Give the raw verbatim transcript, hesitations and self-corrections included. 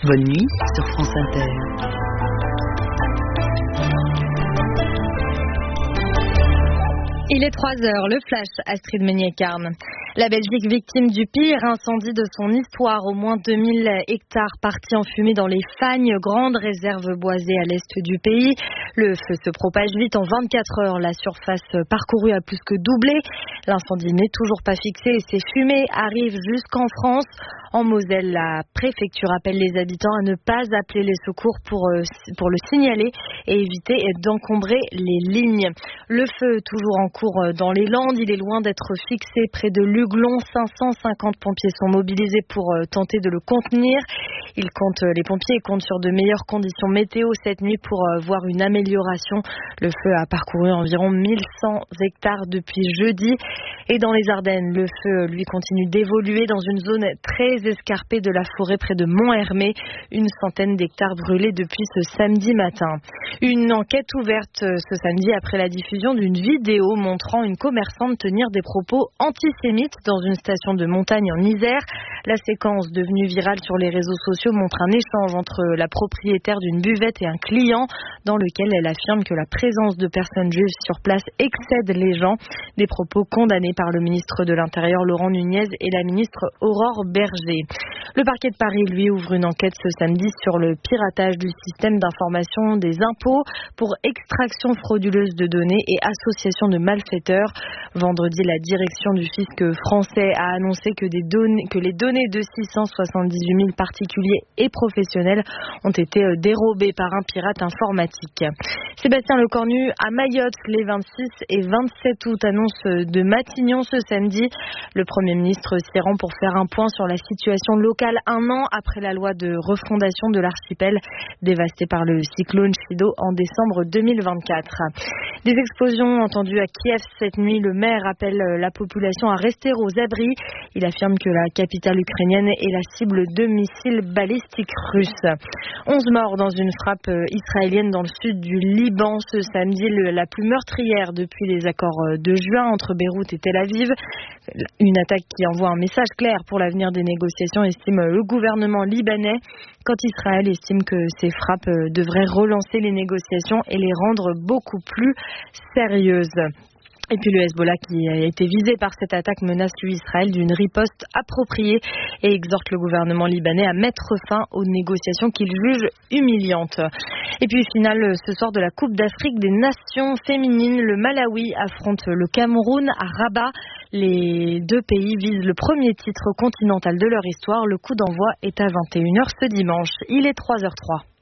Bonne nuit sur France Inter. Il est trois heures, le flash, Astrid Meunier-Carne. La Belgique victime du pire incendie de son histoire. Au moins deux mille hectares partis en fumée dans les Fagnes, grande réserve boisée à l'est du pays. Le feu se propage vite. En vingt-quatre heures, la surface parcourue a plus que doublé. L'incendie n'est toujours pas fixé et ces fumées arrivent jusqu'en France. En Moselle, la préfecture appelle les habitants à ne pas appeler les secours pour, pour le signaler et éviter d'encombrer les lignes. Le feu toujours en cours dans les Landes. Il est loin d'être fixé près de Luglon. cinq cent cinquante pompiers sont mobilisés pour tenter de le contenir. Ils comptent, les pompiers comptent sur de meilleures conditions météo cette nuit pour voir une amélioration. Le feu a parcouru environ mille cent hectares depuis jeudi. Et dans les Ardennes, le feu, lui, continue d'évoluer dans une zone très escarpée de la forêt près de Mont-Hermé. Une centaine d'hectares brûlés depuis ce samedi matin. Une enquête ouverte ce samedi après la diffusion d'une vidéo montrant une commerçante tenir des propos antisémites dans une station de montagne en Isère. La séquence devenue virale sur les réseaux sociaux montre un échange entre la propriétaire d'une buvette et un client dans lequel elle affirme que la présence de personnes juives sur place excède les gens. Des propos condamnés par le ministre de l'Intérieur Laurent Nunez et la ministre Aurore Berger. Le parquet de Paris, lui, ouvre une enquête ce samedi sur le piratage du système d'information des impôts pour extraction frauduleuse de données et association de malfaiteurs. Vendredi, la direction du fisc français a annoncé que, des données, que les données de six cent soixante-dix-huit mille particuliers et professionnels ont été dérobées par un pirate informatique. Sébastien Lecornu à Mayotte les vingt-six et vingt-sept août, annonce de Matignon ce samedi. Le Premier ministre s'y rend pour faire un point sur la situation locale un an après la loi de refondation de l'archipel dévasté par le cyclone Chido en décembre deux mille vingt-quatre. Des explosions entendues à Kiev cette nuit. Le maire appelle la population à rester aux abris. Il affirme que la capitale ukrainienne est la cible de missiles balistiques russes. onze morts dans une frappe israélienne dans le sud du Liban ce samedi, la plus meurtrière depuis les accords de juin entre Beyrouth et Tel Aviv. Une attaque qui envoie un message clair pour l'avenir des négociations, estime le gouvernement libanais, quand Israël estime que ces frappes devraient relancer les négociations et les rendre beaucoup plus sérieuses. Et puis le Hezbollah, qui a été visé par cette attaque, menace lui Israël d'une riposte appropriée et exhorte le gouvernement libanais à mettre fin aux négociations qu'il juge humiliantes. Et puis finale ce soir de la Coupe d'Afrique des Nations féminines, le Malawi affronte le Cameroun à Rabat. Les deux pays visent le premier titre continental de leur histoire. Le coup d'envoi est à vingt et une heures ce dimanche. Il est trois heures zéro trois.